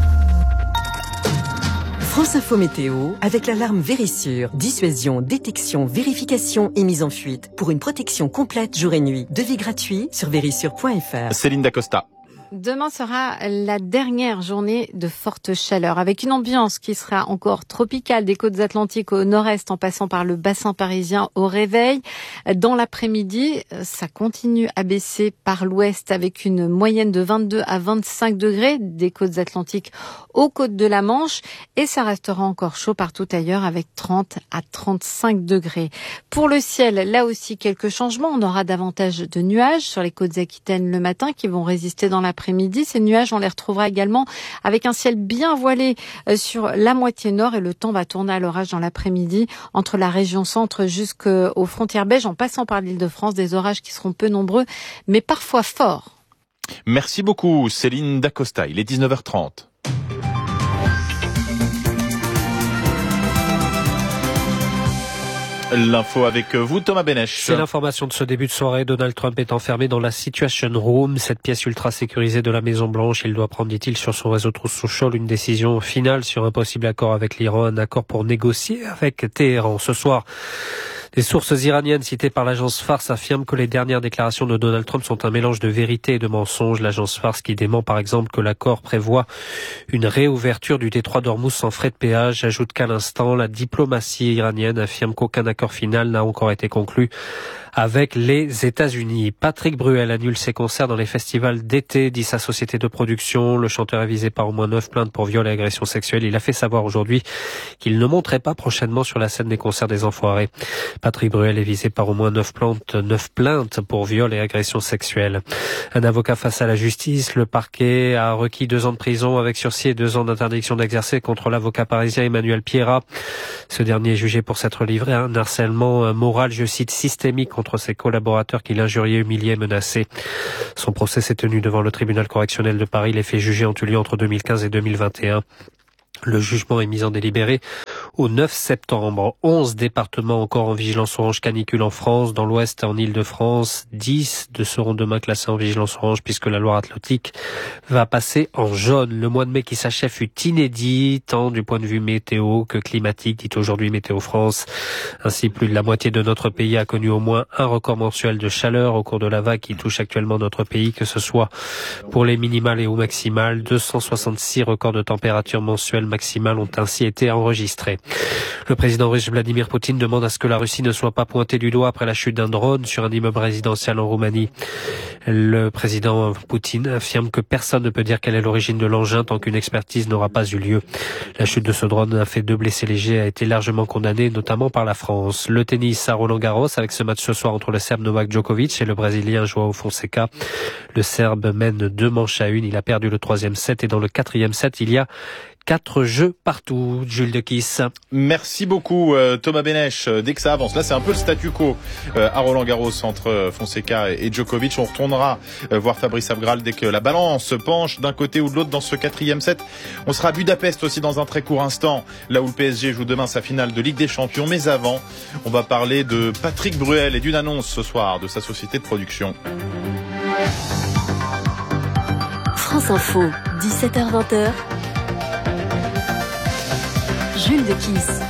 France Info Météo avec l'alarme Verisure. Dissuasion, détection, vérification et mise en fuite. Pour une protection complète jour et nuit. Devis gratuit sur verisure.fr. Céline Dacosta. Demain sera la dernière journée de forte chaleur, avec une ambiance qui sera encore tropicale des côtes atlantiques au nord-est en passant par le bassin parisien au réveil. Dans l'après-midi, ça continue à baisser par l'ouest avec une moyenne de 22 à 25 degrés des côtes atlantiques aux côtes de la Manche, et ça restera encore chaud partout ailleurs avec 30 à 35 degrés. Pour le ciel, là aussi quelques changements. On aura davantage de nuages sur les côtes aquitaines le matin qui vont résister dans l'après-midi. Ces nuages, on les retrouvera également avec un ciel bien voilé sur la moitié nord, et le temps va tourner à l'orage dans l'après-midi entre la région centre jusqu'aux frontières belges en passant par l'Île-de-France. Des orages qui seront peu nombreux mais parfois forts. Merci beaucoup Céline Dacosta. Il est 19h30. L'info avec vous, Thomas Benech. C'est l'information de ce début de soirée. Donald Trump est enfermé dans la Situation Room, cette pièce ultra sécurisée de la Maison-Blanche. Il doit prendre, dit-il, sur son réseau social une décision finale sur un possible accord avec l'Iran, un accord pour négocier avec Téhéran. Ce soir, des sources iraniennes citées par l'agence Fars affirment que les dernières déclarations de Donald Trump sont un mélange de vérité et de mensonges. L'agence Fars qui dément par exemple que l'accord prévoit une réouverture du détroit d'Ormuz sans frais de péage ajoute qu'à l'instant, la diplomatie iranienne affirme qu'aucun accord final n'a encore été conclu avec les États-Unis. Patrick Bruel annule ses concerts dans les festivals d'été, dit sa société de production. Le chanteur est visé par au moins 9 plaintes pour viol et agression sexuelle. Il a fait savoir aujourd'hui qu'il ne monterait pas prochainement sur la scène des concerts des Enfoirés. Patrick Bruel est visé par au moins 9 plaintes pour viol et agression sexuelle. Un avocat face à la justice, le parquet a requis 2 ans de prison avec sursis et 2 ans d'interdiction d'exercer contre l'avocat parisien Emmanuel Pierrat. Ce dernier est jugé pour s'être livré à un harcèlement moral, je cite, systémique contre ses collaborateurs qui l'injuriaient, humiliaient, menaçaient. Son procès s'est tenu devant le tribunal correctionnel de Paris. Les faits jugés ont eu lieu entre 2015 et 2021. Le jugement est mis en délibéré au 9 septembre. 11 départements encore en vigilance orange canicule en France. Dans l'ouest, en Île-de-France, 10 seront demain classés en vigilance orange puisque la Loire-Atlantique va passer en jaune. Le mois de mai qui s'achève fut inédit, tant du point de vue météo que climatique, dit aujourd'hui Météo France. Ainsi, plus de la moitié de notre pays a connu au moins un record mensuel de chaleur au cours de la vague qui touche actuellement notre pays, que ce soit pour les minimales et ou maximales. 266 records de température mensuelle maximales ont ainsi été enregistrés. Le président russe Vladimir Poutine demande à ce que la Russie ne soit pas pointée du doigt après la chute d'un drone sur un immeuble résidentiel en Roumanie. Le président Poutine affirme que personne ne peut dire quelle est l'origine de l'engin tant qu'une expertise n'aura pas eu lieu. La chute de ce drone a fait 2 blessés légers et a été largement condamnée, notamment par la France. Le tennis à Roland-Garros avec ce match ce soir entre le Serbe Novak Djokovic et le Brésilien João Fonseca. Le Serbe mène 2-1. Il a perdu le 3e set et dans le 4e set, il y a 4 jeux partout. Jules de Kiss. Merci beaucoup Thomas Benech. Dès que ça avance, là c'est un peu le statu quo à Roland-Garros entre Fonseca et Djokovic. On retournera voir Fabrice Abgral dès que la balance se penche d'un côté ou de l'autre dans ce 4e set. On sera à Budapest aussi dans un très court instant, là où le PSG joue demain sa finale de Ligue des Champions. Mais avant, on va parler de Patrick Bruel et d'une annonce ce soir de sa société de production. France Info, 17h-20h. Jules de Kiss.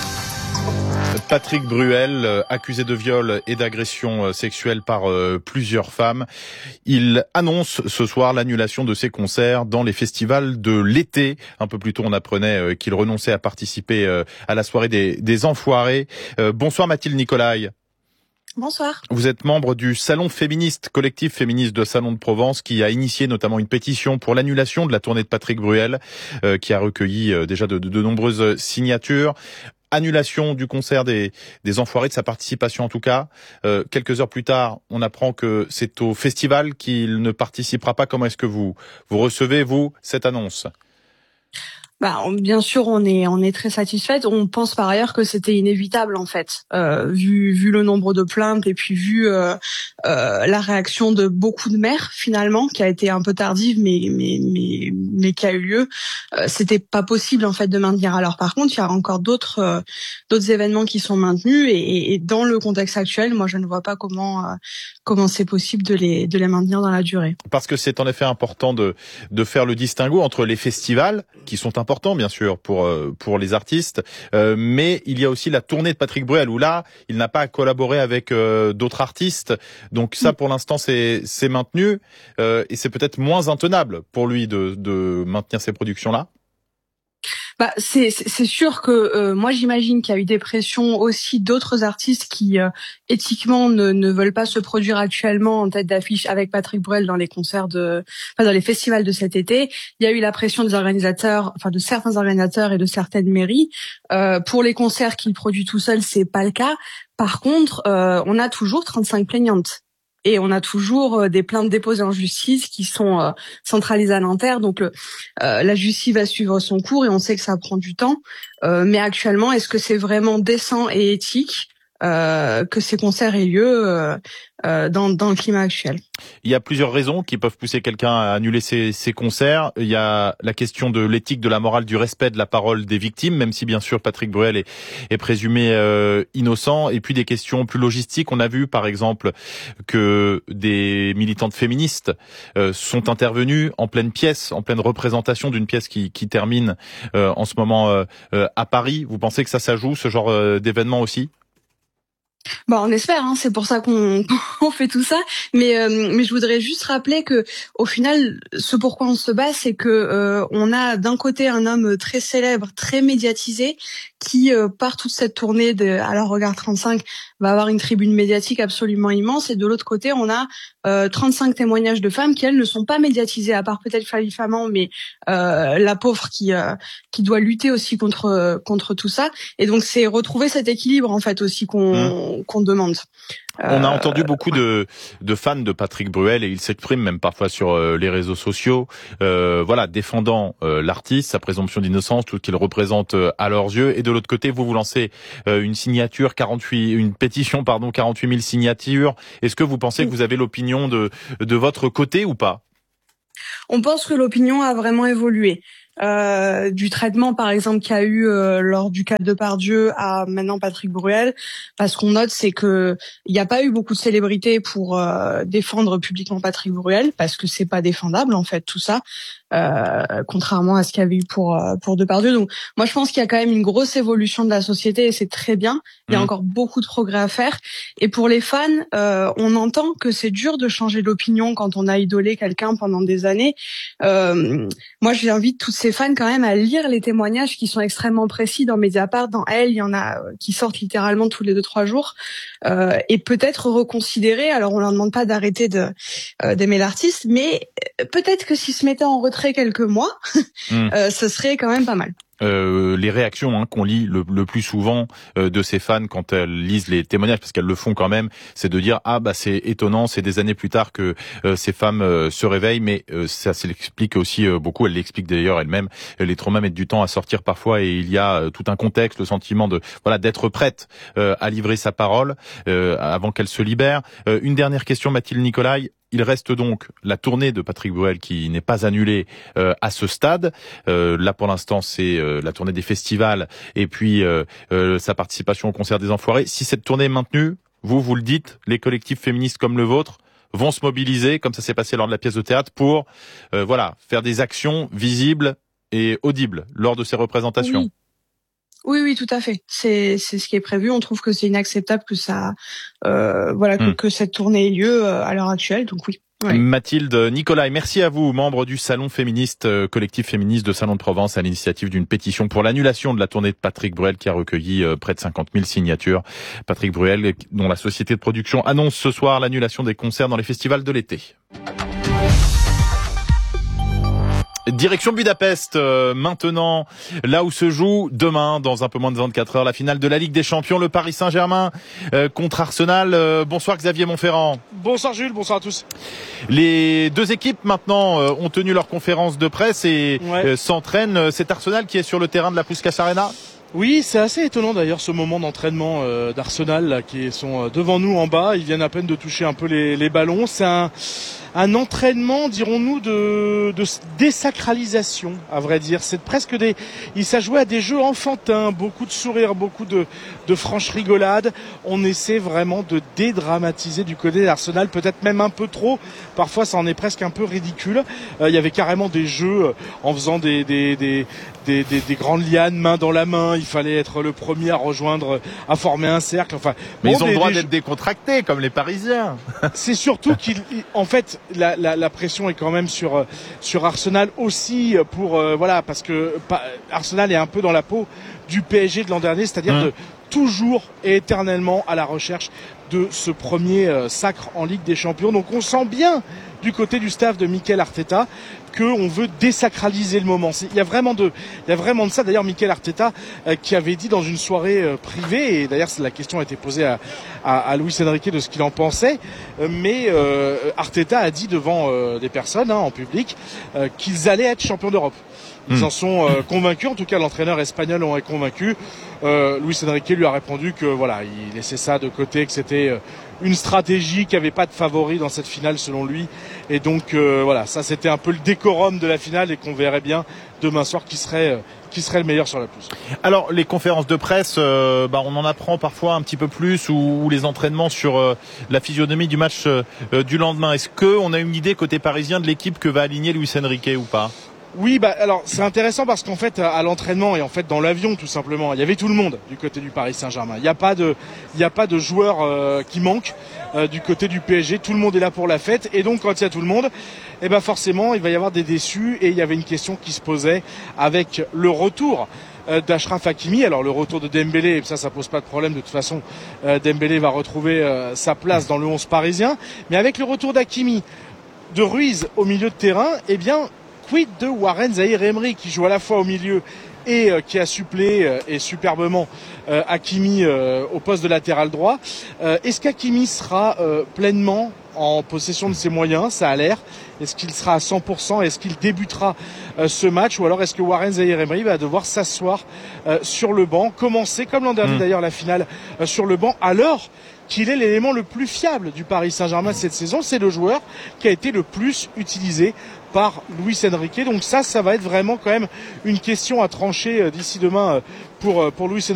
Patrick Bruel, accusé de viol et d'agression sexuelle par plusieurs femmes. Il annonce ce soir l'annulation de ses concerts dans les festivals de l'été. Un peu plus tôt, on apprenait qu'il renonçait à participer à la soirée des Enfoirés. Bonsoir Mathilde Nicolai. Bonsoir. Vous êtes membre du Salon féministe, collectif féministe de Salon de Provence, qui a initié notamment une pétition pour l'annulation de la tournée de Patrick Bruel, qui a recueilli déjà de nombreuses signatures. Annulation du concert des Enfoirés, de sa participation en tout cas. Quelques heures plus tard, on apprend que c'est au festival qu'il ne participera pas. Comment est-ce que vous recevez, vous, cette annonce ? Bien sûr, on est très satisfaite. On pense par ailleurs que c'était inévitable en fait, vu le nombre de plaintes et puis vu la réaction de beaucoup de maires finalement, qui a été un peu tardive, mais qui a eu lieu. C'était pas possible en fait de maintenir. Alors par contre, il y a encore d'autres événements qui sont maintenus et dans le contexte actuel, moi je ne vois pas comment c'est possible de les maintenir dans la durée. Parce que c'est en effet important de faire le distinguo entre les festivals qui sont importants bien sûr pour les artistes, mais il y a aussi la tournée de Patrick Bruel où là il n'a pas collaboré avec d'autres artistes, donc ça pour l'instant c'est maintenu et c'est peut-être moins intenable pour lui de maintenir ces productions là. C'est sûr que moi j'imagine qu'il y a eu des pressions aussi d'autres artistes qui éthiquement ne veulent pas se produire actuellement en tête d'affiche avec Patrick Bruel dans les concerts dans les festivals de cet été. Il y a eu la pression des organisateurs, de certains organisateurs et de certaines mairies. Pour les concerts qu'il produit tout seul, c'est pas le cas. Par contre, on a toujours 35 plaignantes. Et on a toujours des plaintes déposées en justice qui sont centralisées à Nanterre. Donc la justice va suivre son cours et on sait que ça prend du temps. Mais actuellement, est-ce que c'est vraiment décent et éthique que ces concerts aient lieu dans le climat actuel? Il y a plusieurs raisons qui peuvent pousser quelqu'un à annuler ses concerts. Il y a la question de l'éthique, de la morale, du respect de la parole des victimes, même si bien sûr Patrick Bruel est présumé innocent. Et puis des questions plus logistiques. On a vu par exemple que des militantes féministes sont intervenues en pleine pièce, en pleine représentation d'une pièce qui termine en ce moment à Paris. Vous pensez que ça joue, ce genre d'événement aussi ? On espère, c'est pour ça qu'on fait tout ça. Mais je voudrais juste rappeler que au final, ce pourquoi on se bat, c'est que on a d'un côté un homme très célèbre, très médiatisé, qui par toute cette tournée Alors Regard 35 va avoir une tribune médiatique absolument immense. Et de l'autre côté, on a 35 témoignages de femmes qui elles ne sont pas médiatisées, à part peut-être Flavie Flamand, mais la pauvre qui doit lutter aussi contre tout ça. Et donc c'est retrouver cet équilibre en fait aussi qu'on demande. On a entendu beaucoup de fans de Patrick Bruel et il s'exprime même parfois sur les réseaux sociaux, défendant l'artiste, sa présomption d'innocence, tout ce qu'il représente à leurs yeux. Et de l'autre côté, vous lancez une pétition, 48 000 signatures. Est-ce que vous pensez que vous avez l'opinion de votre côté ou pas ? On pense que l'opinion a vraiment évolué. Du traitement par exemple qu'il y a eu lors du cas de Depardieu à maintenant Patrick Bruel, parce qu'on note c'est que il n'y a pas eu beaucoup de célébrités pour défendre publiquement Patrick Bruel, parce que c'est pas défendable en fait tout ça, contrairement à ce qu'il y avait eu pour Depardieu. Donc moi je pense qu'il y a quand même une grosse évolution de la société et c'est très bien. Il y a encore beaucoup de progrès à faire. Et pour les fans, on entend que c'est dur de changer d'opinion quand on a idolé quelqu'un pendant des années. Moi j'invite toutes ces ses fans quand même à lire les témoignages qui sont extrêmement précis dans Mediapart, dans Elle, il y en a qui sortent littéralement tous les 2-3 jours, et peut-être reconsidérer. Alors on leur demande pas d'arrêter d'aimer l'artiste, mais peut-être que s'ils se mettaient en retrait quelques mois, ce serait quand même pas mal. Les réactions qu'on lit le plus souvent de ces fans quand elles lisent les témoignages, parce qu'elles le font quand même, c'est de dire c'est étonnant, c'est des années plus tard que ces femmes se réveillent, mais ça s'explique aussi beaucoup. Elle l'explique d'ailleurs elle-même. Les traumas mettent du temps à sortir parfois, et il y a tout un contexte, le sentiment d'être prête à livrer sa parole avant qu'elle se libère. Une dernière question, Mathilde Nicolai. Il reste donc la tournée de Patrick Bruel qui n'est pas annulée à ce stade. Là, pour l'instant, c'est la tournée des festivals et puis sa participation au concert des Enfoirés. Si cette tournée est maintenue, vous le dites, les collectifs féministes comme le vôtre vont se mobiliser, comme ça s'est passé lors de la pièce de théâtre, pour faire des actions visibles et audibles lors de ces représentations. Oui, tout à fait. C'est ce qui est prévu. On trouve que c'est inacceptable que ça, que cette tournée ait lieu à l'heure actuelle. Donc oui. Ouais. Mathilde Nicolai, merci à vous, membre du Salon féministe, collectif féministe de Salon de Provence, à l'initiative d'une pétition pour l'annulation de la tournée de Patrick Bruel qui a recueilli près de 50 000 signatures. Patrick Bruel, dont la société de production annonce ce soir l'annulation des concerts dans les festivals de l'été. Direction Budapest, maintenant, là où se joue demain, dans un peu moins de 24 heures, la finale de la Ligue des Champions, le Paris Saint-Germain contre Arsenal. Bonsoir Xavier Montferrand. Bonsoir Jules, bonsoir à tous. Les deux équipes maintenant ont tenu leur conférence de presse et s'entraînent. C'est Arsenal qui est sur le terrain de la Puskás Arena. Oui, c'est assez étonnant d'ailleurs ce moment d'entraînement d'Arsenal là, qui sont devant nous en bas. Ils viennent à peine de toucher un peu les ballons. C'est un entraînement, dirons-nous, de désacralisation, à vrai dire. C'est presque ça jouait à des jeux enfantins, beaucoup de sourires, beaucoup de franches rigolades. On essaie vraiment de dédramatiser du côté d'Arsenal, peut-être même un peu trop. Parfois, ça en est presque un peu ridicule. Il y avait carrément des jeux en faisant des grandes lianes main dans la main. Il fallait être le premier à rejoindre, à former un cercle. Enfin, mais ils ont le droit d'être décontractés comme les Parisiens. C'est surtout en fait, la pression est quand même sur Arsenal aussi parce que Arsenal est un peu dans la peau du PSG de l'an dernier, c'est-à-dire de toujours et éternellement à la recherche de ce premier sacre en Ligue des Champions. Donc on sent bien du côté du staff de Mikel Arteta qu'on veut désacraliser le moment. Il y a vraiment de ça. D'ailleurs, Mikel Arteta qui avait dit dans une soirée privée, et d'ailleurs la question a été posée à Luis Enrique de ce qu'il en pensait, mais Arteta a dit devant des personnes en public qu'ils allaient être champions d'Europe. Ils en sont convaincus, en tout cas l'entraîneur espagnol en est convaincu. Luis Enrique lui a répondu que il laissait ça de côté, que c'était une stratégie, qu'il n'y avait pas de favori dans cette finale selon lui. Et donc ça c'était un peu le décorum de la finale, et qu'on verrait bien demain soir qui serait le meilleur sur la pelouse. Alors les conférences de presse, on en apprend parfois un petit peu plus, ou les entraînements sur la physionomie du match du lendemain. Est-ce qu'on a une idée côté parisien de l'équipe que va aligner Luis Enrique ou pas? Oui, alors c'est intéressant parce qu'en fait à l'entraînement et en fait dans l'avion tout simplement, il y avait tout le monde du côté du Paris Saint-Germain. Il n'y a pas de joueurs qui manquent du côté du PSG. Tout le monde est là pour la fête, et donc quand il y a tout le monde, forcément il va y avoir des déçus. Et il y avait une question qui se posait avec le retour d'Achraf Hakimi. Alors le retour de Dembélé, ça pose pas de problème, de toute façon Dembélé va retrouver sa place dans le 11 parisien. Mais avec le retour d'Hakimi, de Ruiz au milieu de terrain, quid de Warren Zaïre-Emery qui joue à la fois au milieu et qui a suppléé et superbement Hakimi au poste de latéral droit. Est-ce qu'Hakimi sera pleinement en possession de ses moyens? Ça a l'air. Est-ce qu'il sera à 100%? Est-ce qu'il débutera ce match? Ou alors est-ce que Warren Zaïre-Emery va devoir s'asseoir sur le banc, commencer comme l'an dernier d'ailleurs la finale sur le banc, alors qu'il est l'élément le plus fiable du Paris Saint-Germain cette saison? C'est le joueur qui a été le plus utilisé par Luis Enrique. Donc ça va être vraiment quand même une question à trancher d'ici demain pour Luis Enrique.